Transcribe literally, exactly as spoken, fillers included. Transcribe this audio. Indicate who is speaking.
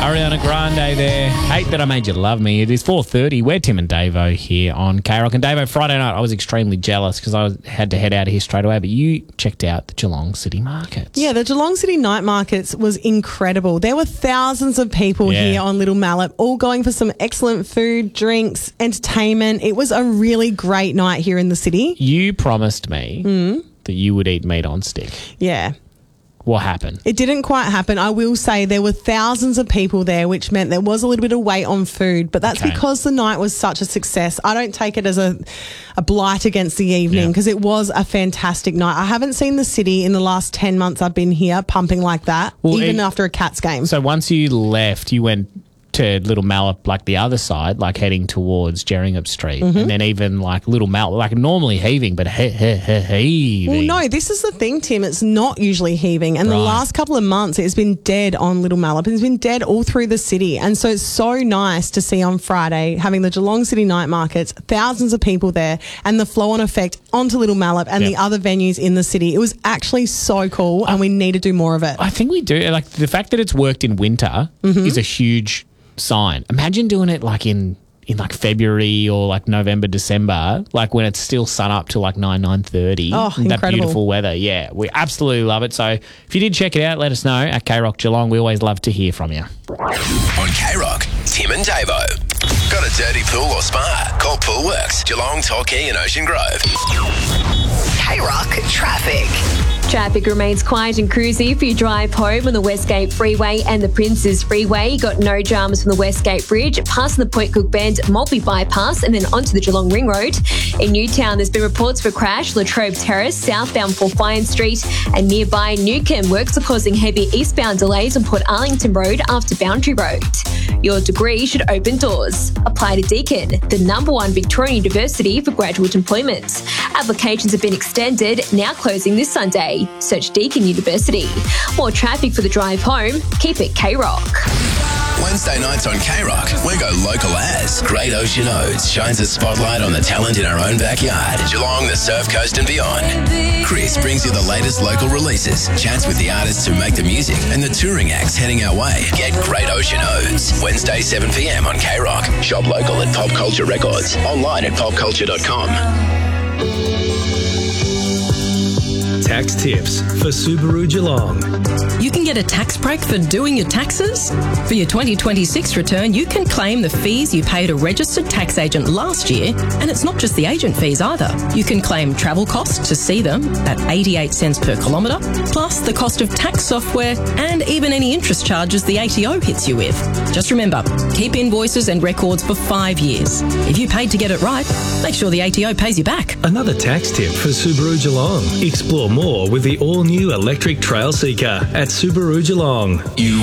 Speaker 1: Ariana Grande there. Hate That I Made You Love Me. It is four thirty. We're Tim and Davo here on K-Rock. And Davo, Friday night, I was extremely jealous because I was, had to head out of here straight away. But you checked out the Geelong City Markets.
Speaker 2: Yeah, the Geelong City Night Markets was incredible. There were thousands of people
Speaker 1: Yeah.
Speaker 2: here on Little Mallet, all going for some excellent food, drinks, entertainment. It was a really great night here in the city.
Speaker 1: You promised me
Speaker 2: Mm.
Speaker 1: that you would eat meat on stick.
Speaker 2: Yeah.
Speaker 1: What happened?
Speaker 2: It didn't quite happen. I will say there were thousands of people there, which meant there was a little bit of wait on food, but that's
Speaker 1: Okay.
Speaker 2: because the night was such a success. I don't take it as a, a blight against the evening
Speaker 1: Yeah.
Speaker 2: because it was a fantastic night. I haven't seen the city in the last ten months I've been here pumping like that,
Speaker 1: Well,
Speaker 2: even
Speaker 1: it-
Speaker 2: after a Cats game.
Speaker 1: So once you left, you went to Little Mallet, like the other side, like heading towards Jerringham Street.
Speaker 2: Mm-hmm.
Speaker 1: And then even like Little Mallet, like normally heaving, but he- he- he- heaving.
Speaker 2: Well, no, this is the thing, Tim. It's not usually heaving. And
Speaker 1: Right.
Speaker 2: the last couple of months, it's been dead on Little Mallet. It's been dead all through the city. And so it's so nice to see on Friday having the Geelong City Night Markets, thousands of people there, and the flow-on effect onto Little Mallet and
Speaker 1: Yep.
Speaker 2: the other venues in the city. It was actually so cool, and we need to do more of it.
Speaker 1: I think we do. Like the fact that it's worked in winter
Speaker 2: Mm-hmm.
Speaker 1: is a huge sign. Imagine doing it like in in like February or like November, December, like when it's still sun up to like nine, nine thirty.
Speaker 2: Oh,
Speaker 1: that
Speaker 2: incredible.
Speaker 1: beautiful weather. Yeah, we absolutely love it. So if you did check it out, let us know at K-Rock Geelong. We always love to hear from you.
Speaker 3: On K-Rock, Tim and Davo. Got a dirty pool or spa? Call Poolworks, Geelong, Torquay and Ocean Grove. K-Rock Traffic.
Speaker 4: Traffic remains quiet and cruisy for your drive home on the Westgate Freeway and the Princes Freeway. You got no dramas from the Westgate Bridge, passing the Point Cook Bend Multi Bypass and then onto the Geelong Ring Road. In Newtown, there's been reports of a crash, Latrobe Terrace, southbound for Fine Street, and nearby Newcombe. Works are causing heavy eastbound delays on Port Arlington Road after Boundary Road. Your degree should open doors. Apply to Deakin, the number one Victorian university for graduate employment. Applications have been extended, now closing this Sunday. Search Deakin University. More traffic for the drive home. Keep it K-Rock.
Speaker 3: Wednesday nights on K-Rock, we go local as Great Ocean Oats shines a spotlight on the talent in our own backyard. Geelong, the Surf Coast and beyond. Chris brings you the latest local releases, chats with the artists who make the music and the touring acts heading our way. Get Great Ocean Oats. Wednesday, seven p.m. on K-Rock. Shop local at Pop Culture Records. Online at pop culture dot com.
Speaker 5: Tax tips for Subaru Geelong.
Speaker 6: You can get a tax break for doing your taxes. For your twenty twenty-six return, you can claim the fees you paid a registered tax agent last year, and it's not just the agent fees either. You can claim travel costs to see them at eighty-eight cents per kilometre, plus the cost of tax software and even any interest charges the A T O hits you with. Just remember, keep invoices and records for five years. If you paid to get it right, make sure the A T O pays you back.
Speaker 5: Another tax tip for Subaru Geelong. Explore more with the all-new electric Trail Seeker at Subaru Geelong.
Speaker 3: You